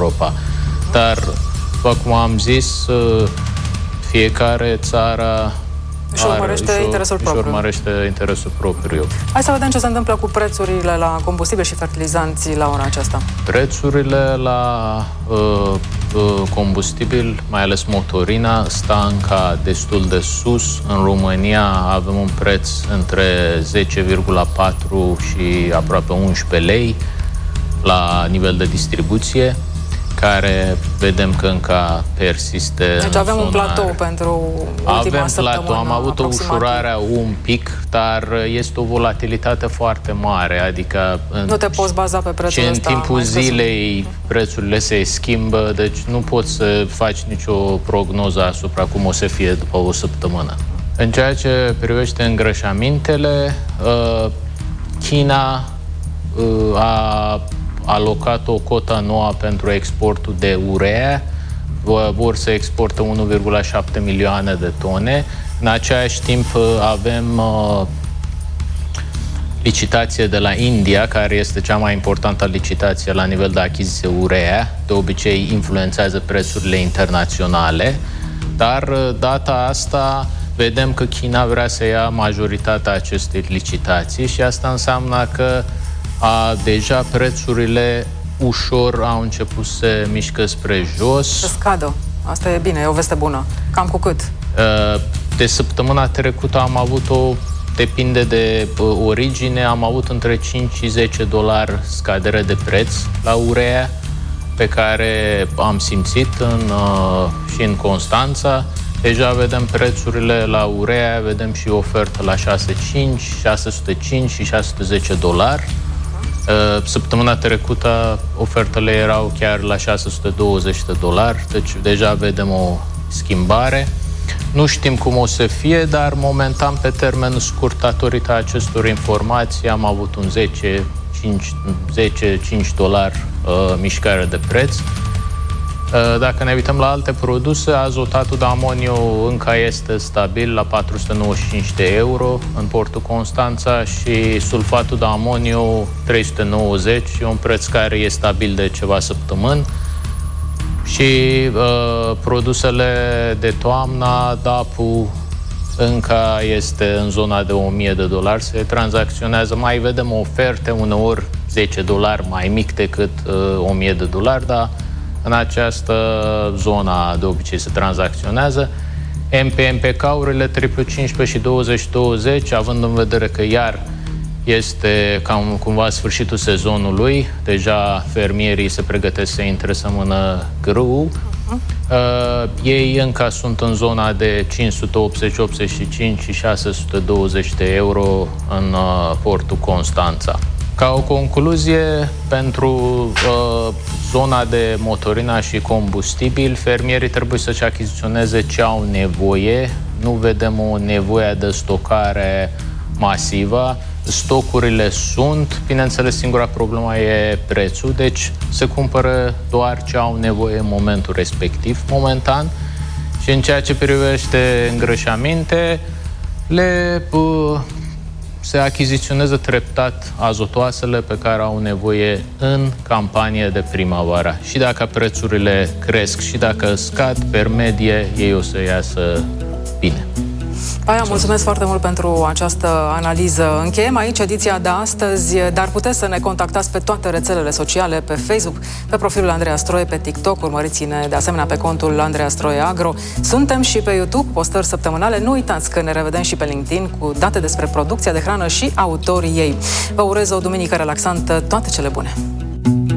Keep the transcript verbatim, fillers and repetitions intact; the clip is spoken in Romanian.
Europa. Dar, după cum am zis, fiecare țară își urmărește are, interesul își propriu. urmărește interesul propriu. Hai să vedem ce se întâmplă cu prețurile la combustibil și fertilizanți la ora aceasta. Prețurile la uh, uh, combustibil, mai ales motorina, stă încă destul de sus. În România avem un preț între zece virgulă patru și aproape unsprezece lei la nivel de distribuție, care vedem că încă persiste. Deci avem zona... un platou pentru ultima avem săptămână. Platou. Am avut o ușurare un pic, dar este o volatilitate foarte mare. Adică nu te poți baza pe prețul ăsta. ăsta. În timpul zilei prețurile se schimbă, deci nu poți să faci nicio prognoză asupra cum o să fie după o săptămână. În ceea ce privește îngrășămintele, China a alocat o cotă nouă pentru exportul de urea. Vor să exportă unu virgulă șapte milioane de tone. În același timp avem uh, licitație de la India, care este cea mai importantă licitație la nivel de achiziție urea. De obicei influențează prețurile internaționale, dar data asta vedem că China vrea să ia majoritatea acestei licitații și asta înseamnă că a, deja prețurile ușor au început să se mișcă spre jos. Să scadă. Asta e bine, e o veste bună. Cam cu cât? De săptămâna trecută am avut o, depinde de origine, am avut între cinci și zece dolari scadere de preț la urea, pe care am simțit în, și în Constanța. Deja vedem prețurile la urea, vedem și ofertă la șase sute cinci, șase sute cinci și șase sute zece dolari. Săptămâna trecută ofertele erau chiar la șase sute douăzeci de dolari, deci deja vedem o schimbare. Nu știm cum o să fie, dar momentan, pe termen scurt, datorită acestor informații, am avut un zece cinci dolari uh, mișcare de preț. Uh, dacă ne uităm la alte produse, azotatul de amoniu încă este stabil la patru sute nouăzeci și cinci de euro în portul Constanța și sulfatul de amoniu trei sute nouăzeci, un preț care e stabil de ceva săptămâni. Și uh, produsele de toamnă, D A P-ul încă este în zona de o mie de dolari, se tranzacționează, mai vedem oferte uneori zece dolari mai mic decât uh, o mie de dolari, dar în această zonă de obicei se tranzacționează. M P M P K-urile triplu cincisprezece și douăzeci douăzeci, având în vedere că iar este cam cumva sfârșitul sezonului, deja fermierii se pregătesc să intre sămână grâu. Uh-huh. Uh, ei încă sunt în zona de cinci sute optzeci optzeci și cinci și șase sute douăzeci de euro în uh, portul Constanța. Ca o concluzie, pentru uh, zona de motorina și combustibil, fermierii trebuie să-și achiziționeze ce au nevoie. Nu vedem o nevoie de stocare masivă. Stocurile sunt, bineînțeles, singura problemă e prețul, deci se cumpără doar ce au nevoie în momentul respectiv, momentan. Și în ceea ce privește îngrășăminte, le uh, se achiziționează treptat azotoasele pe care au nevoie în campanie de primăvară. Și dacă prețurile cresc și dacă scad, per medie, ei o să iasă bine. Paia, mulțumesc foarte mult pentru această analiză. Încheiem aici ediția de astăzi, dar puteți să ne contactați pe toate rețelele sociale, pe Facebook, pe profilul Andreea Stroie, pe TikTok, urmăriți-ne de asemenea pe contul Andreea Stroie Agro. Suntem și pe YouTube, postări săptămânale. Nu uitați că ne revedem și pe LinkedIn cu date despre producția de hrană și autorii ei. Vă urez o duminică relaxantă, toate cele bune!